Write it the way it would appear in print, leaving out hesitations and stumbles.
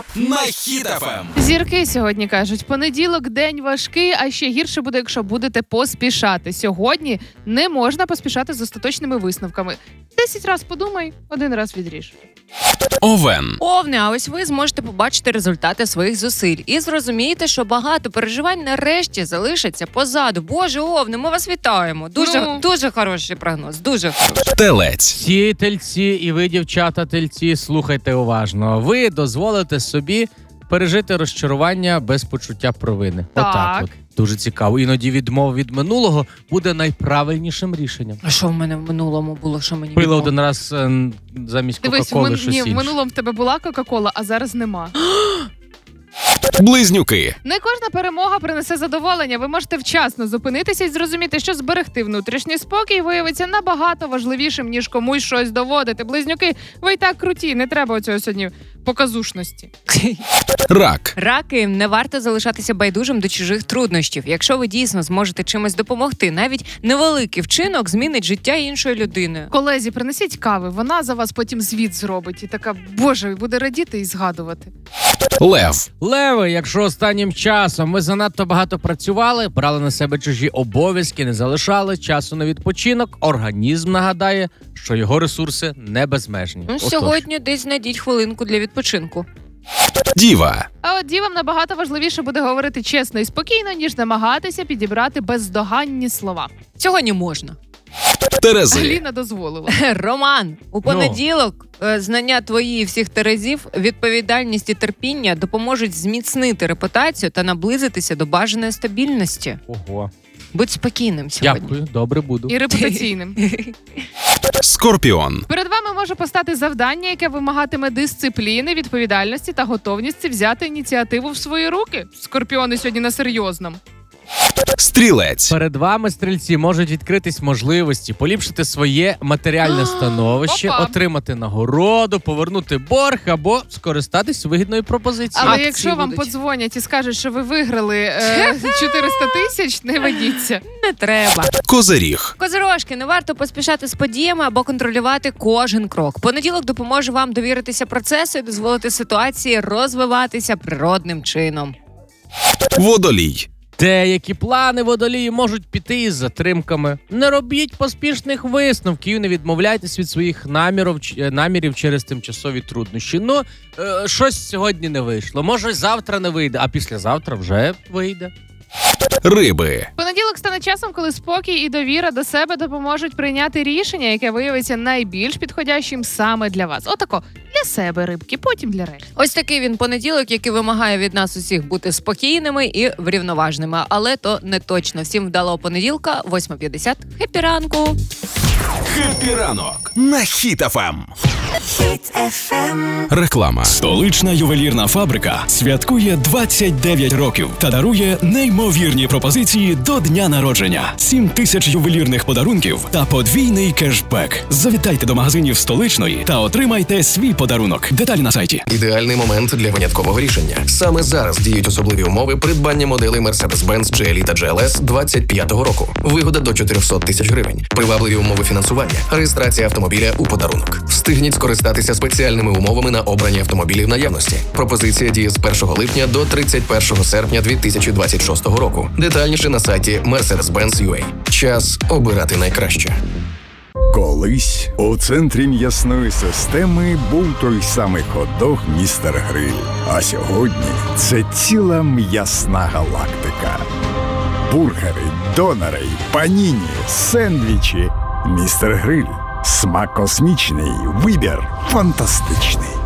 на Хіт FM. Зірки сьогодні кажуть, понеділок день важкий, а ще гірше буде, якщо будете поспішати. Сьогодні не можна поспішати з остаточними висновками. 10 раз подумай, 1 раз відріж. Овен. Овни, а ось ви зможете побачити результати своїх зусиль і зрозумієте, що багато переживань нарешті залишаться позаду. Боже, Овни, ми вас вітаємо. Дуже хороший прогноз, дуже хороший. Телець. Всі тельці і ви, дівчата-тельці, слухайте уважно. Ви дозволите собі пережити розчарування без почуття провини. Так. Отак от. Дуже цікаво. Іноді відмова від минулого буде найправильнішим рішенням. А що в мене в минулому було, що мені Пила відмовили? один раз замість Дивись, Кока-Коли щось в інше. минулому в тебе була Кока-Кола, а зараз нема. Близнюки. Не кожна перемога принесе задоволення. Ви можете вчасно зупинитися і зрозуміти, що зберегти внутрішній спокій виявиться набагато важливішим, ніж комусь щось доводити. Близнюки, ви й так круті, не треба оцього сьогодні показушності. Рак. Раки, не варто залишатися байдужим до чужих труднощів. Якщо ви дійсно зможете чимось допомогти, навіть невеликий вчинок змінить життя іншої людини. Колезі, принесіть кави, вона за вас потім звіт зробить. І така, боже, буде радіти і згадувати. Лев. Леви, якщо останнім часом ви занадто багато працювали, брали на себе чужі обов'язки, не залишали часу на відпочинок, організм нагадає, що його ресурси не безмежні. Отож. Сьогодні десь знайдіть хвилинку для відпочинку. Діва. А от дівам набагато важливіше буде говорити чесно і спокійно, ніж намагатися підібрати бездоганні слова. Сьогодні можна. Терези. Аліна дозволила. Роман, у понеділок знання твої і всіх терезів, відповідальність і терпіння допоможуть зміцнити репутацію та наблизитися до бажаної стабільності. Ого. Будь спокійним сьогодні. Дякую, добре буду. І репутаційним. Скорпіон. Перед вами може постати завдання, яке вимагатиме дисципліни, відповідальності та готовності взяти ініціативу в свої руки. Скорпіони сьогодні на серйозному. Стрілець. Перед вами, стрільці, можуть відкритись можливості поліпшити своє матеріальне становище, Опа. отримати нагороду, повернути борг або скористатись вигідною пропозицією. Але Акції якщо вам будуть. подзвонять і скажуть, що ви виграли 400 тисяч, не ведіться. Не треба. Козиріг. Козирожки, не варто поспішати з подіями або контролювати кожен крок. Понеділок допоможе вам довіритися процесу і дозволити ситуації розвиватися природним чином. Водолій. Деякі плани водолії можуть піти із затримками. Не робіть поспішних висновків, не відмовляйтесь від своїх намірів через тимчасові труднощі. Щось сьогодні не вийшло. Може, завтра не вийде, а післязавтра вже вийде. Риби. Понеділок стане часом, коли спокій і довіра до себе допоможуть прийняти рішення, яке виявиться найбільш підходящим саме для вас. Отако, для себе рибки, потім для решти. Ось такий він понеділок, який вимагає від нас усіх бути спокійними і врівноважними. Але то не точно. Всім вдалого понеділка, 8:50. Хеппі ранку! Хеппі ранок на Хіт FM. Реклама. Столична ювелірна фабрика святкує 29 років та дарує неймовірні пропозиції до дня народження. 7 тисяч ювелірних подарунків та подвійний кешбек. Завітайте до магазинів Столичної та отримайте свій подарунок. Деталі на сайті. Ідеальний момент для виняткового рішення. Саме зараз діють особливі умови придбання моделей Mercedes-Benz GLE та GLS 25-го року. Вигода до 400 тисяч гривень. Привабливі умови фінансування. Реєстрація автомобіля у подарунок. Встигніть скористатися спеціальними умовами на обрані автомобілі в наявності. Пропозиція діє з 1 липня до 31 серпня 2026 року. Детальніше на сайті Mercedes-Benz.ua. Час обирати найкраще. Колись у центрі м'ясної системи був той самий хот-дог «Містер Гриль». А сьогодні це ціла м'ясна галактика. Бургери, донери, паніні, сендвічі. «Містер Гриль». Смак космічний, вибір фантастичний.